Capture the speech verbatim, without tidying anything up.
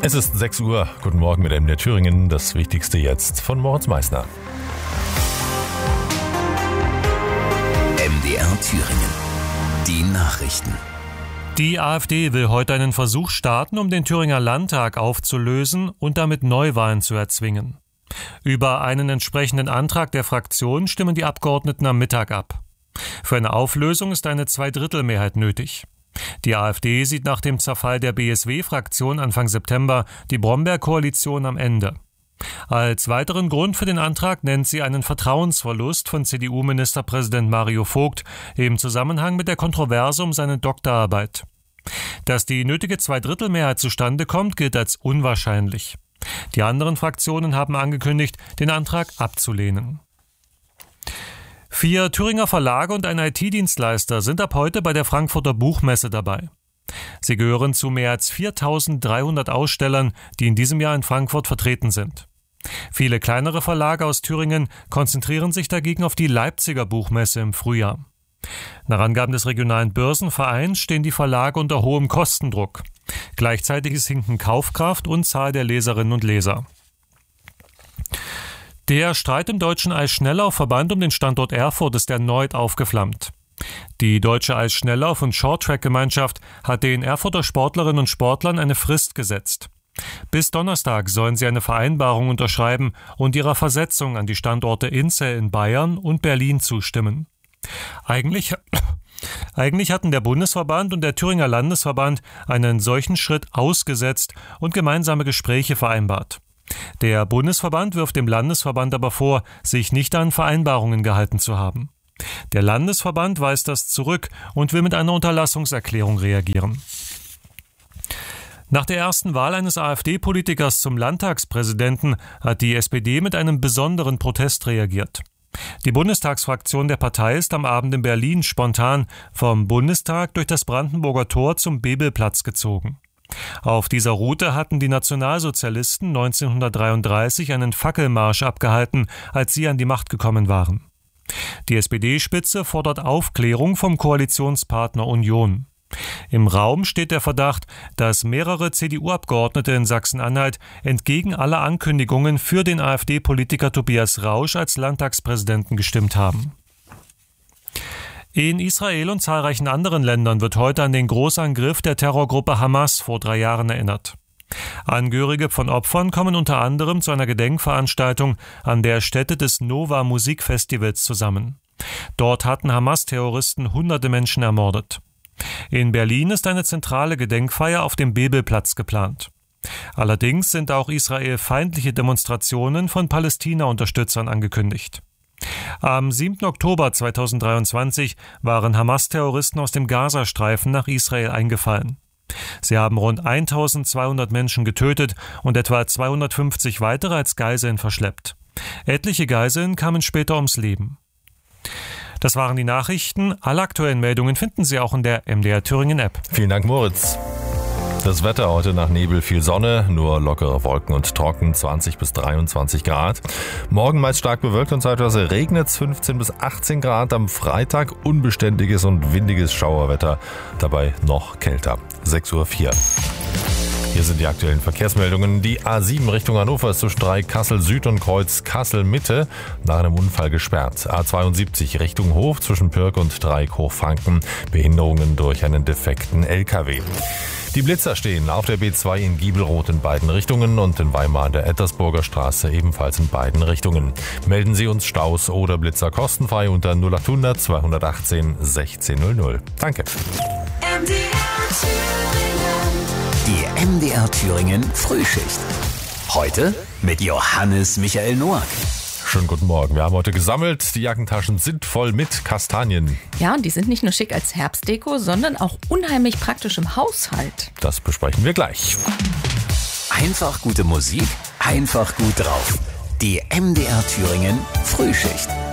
Es ist sechs Uhr. Guten Morgen mit M D R Thüringen. Das Wichtigste jetzt von Moritz Meissner. M D R Thüringen. Die Nachrichten. Die AfD will heute einen Versuch starten, um den Thüringer Landtag aufzulösen und damit Neuwahlen zu erzwingen. Über einen entsprechenden Antrag der Fraktion stimmen die Abgeordneten am Mittag ab. Für eine Auflösung ist eine Zweidrittelmehrheit nötig. Die AfD sieht nach dem Zerfall der B S W-Fraktion Anfang September die Bromberg-Koalition am Ende. Als weiteren Grund für den Antrag nennt sie einen Vertrauensverlust von C D U-Ministerpräsident Mario Vogt im Zusammenhang mit der Kontroverse um seine Doktorarbeit. Dass die nötige Zweidrittelmehrheit zustande kommt, gilt als unwahrscheinlich. Die anderen Fraktionen haben angekündigt, den Antrag abzulehnen. Vier Thüringer Verlage und ein I T-Dienstleister sind ab heute bei der Frankfurter Buchmesse dabei. Sie gehören zu mehr als viertausenddreihundert Ausstellern, die in diesem Jahr in Frankfurt vertreten sind. Viele kleinere Verlage aus Thüringen konzentrieren sich dagegen auf die Leipziger Buchmesse im Frühjahr. Nach Angaben des regionalen Börsenvereins stehen die Verlage unter hohem Kostendruck. Gleichzeitig sinken Kaufkraft und Zahl der Leserinnen und Leser. Der Streit im deutschen Eisschnelllaufverband um den Standort Erfurt ist erneut aufgeflammt. Die Deutsche Eisschnelllauf- und Shorttrack-Gemeinschaft hat den Erfurter Sportlerinnen und Sportlern eine Frist gesetzt. Bis Donnerstag sollen sie eine Vereinbarung unterschreiben und ihrer Versetzung an die Standorte Inzell in Bayern und Berlin zustimmen. Eigentlich, eigentlich hatten der Bundesverband und der Thüringer Landesverband einen solchen Schritt ausgesetzt und gemeinsame Gespräche vereinbart. Der Bundesverband wirft dem Landesverband aber vor, sich nicht an Vereinbarungen gehalten zu haben. Der Landesverband weist das zurück und will mit einer Unterlassungserklärung reagieren. Nach der ersten Wahl eines AfD-Politikers zum Landtagspräsidenten hat die S P D mit einem besonderen Protest reagiert. Die Bundestagsfraktion der Partei ist am Abend in Berlin spontan vom Bundestag durch das Brandenburger Tor zum Bebelplatz gezogen. Auf dieser Route hatten die Nationalsozialisten neunzehnhundertdreiunddreißig einen Fackelmarsch abgehalten, als sie an die Macht gekommen waren. Die S P D-Spitze fordert Aufklärung vom Koalitionspartner Union. Im Raum steht der Verdacht, dass mehrere C D U-Abgeordnete in Sachsen-Anhalt entgegen aller Ankündigungen für den AfD-Politiker Tobias Rausch als Landtagspräsidenten gestimmt haben. In Israel und zahlreichen anderen Ländern wird heute an den Großangriff der Terrorgruppe Hamas vor drei Jahren erinnert. Angehörige von Opfern kommen unter anderem zu einer Gedenkveranstaltung an der Stätte des Nova Musikfestivals zusammen. Dort hatten Hamas-Terroristen hunderte Menschen ermordet. In Berlin ist eine zentrale Gedenkfeier auf dem Bebelplatz geplant. Allerdings sind auch israelfeindliche Demonstrationen von Palästina-Unterstützern angekündigt. Am siebten Oktober zweitausenddreiundzwanzig waren Hamas-Terroristen aus dem Gazastreifen nach Israel eingefallen. Sie haben rund eintausendzweihundert Menschen getötet und etwa zweihundertfünfzig weitere als Geiseln verschleppt. Etliche Geiseln kamen später ums Leben. Das waren die Nachrichten. Alle aktuellen Meldungen finden Sie auch in der M D R Thüringen App. Vielen Dank, Moritz. Das Wetter heute nach Nebel viel Sonne, nur lockere Wolken und trocken, zwanzig bis dreiundzwanzig Grad. Morgen meist stark bewölkt und zeitweise regnet es, fünfzehn bis achtzehn Grad. Am Freitag unbeständiges und windiges Schauerwetter, dabei noch kälter. sechs Uhr vier. Hier sind die aktuellen Verkehrsmeldungen. Die A sieben Richtung Hannover ist zwischen Dreieck Kassel Süd und Kreuz Kassel Mitte nach einem Unfall gesperrt. A zweiundsiebzig Richtung Hof zwischen Pirk und Dreieck Hochfranken. Behinderungen durch einen defekten L K W. Die Blitzer stehen auf der B zwei in Giebelroth in beiden Richtungen und in Weimar an der Ettersburger Straße ebenfalls in beiden Richtungen. Melden Sie uns Staus oder Blitzer kostenfrei unter null achthundert zweihundertachtzehn sechzehn null null. Danke. Die M D R Thüringen Frühschicht. Heute mit Johannes Michael Noack. Schönen guten Morgen. Wir haben heute gesammelt. Die Jackentaschen sind voll mit Kastanien. Ja, und die sind nicht nur schick als Herbstdeko, sondern auch unheimlich praktisch im Haushalt. Das besprechen wir gleich. Einfach gute Musik, einfach gut drauf. Die M D R Thüringen Frühschicht.